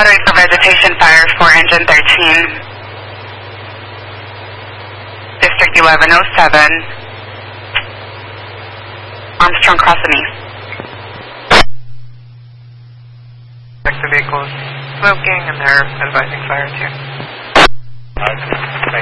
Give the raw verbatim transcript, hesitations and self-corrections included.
Battery for vegetation fire for engine thirteen. District eleven oh seven. Armstrong Crossing East. The vehicles smoking and they're advising fire too.